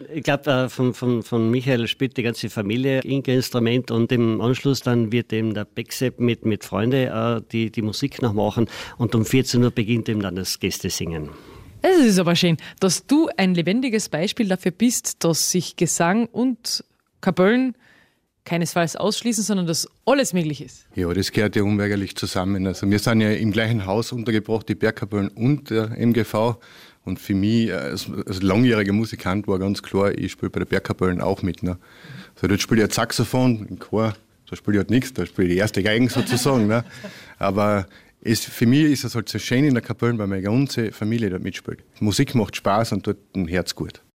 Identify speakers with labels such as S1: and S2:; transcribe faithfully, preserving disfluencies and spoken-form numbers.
S1: Ich glaube, äh, von, von, von Michael spielt die ganze Familie Instrument und im Anschluss dann wird eben der Becksepp mit, mit Freunden äh, die, die Musik noch machen und um vierzehn Uhr beginnt eben dann das Gästesingen.
S2: Es ist aber schön, dass du ein lebendiges Beispiel dafür bist, dass sich Gesang und Kapellen keinesfalls ausschließen, sondern dass alles möglich ist.
S3: Ja, das gehört ja unweigerlich zusammen. Also wir sind ja im gleichen Haus untergebracht, die Bergkapellen und der M G V. Und für mich als, als langjähriger Musikant war ganz klar, ich spiele bei der Bergkapellen auch mit. Ne? Also dort spiele ich halt Saxophon, im Chor, da spiele ich halt nichts, da spiele ich die erste Geigen sozusagen. Ne? Aber es, für mich ist es halt so schön in der Kapelle, weil meine ganze Familie dort mitspielt. Musik macht Spaß und tut ein Herz gut.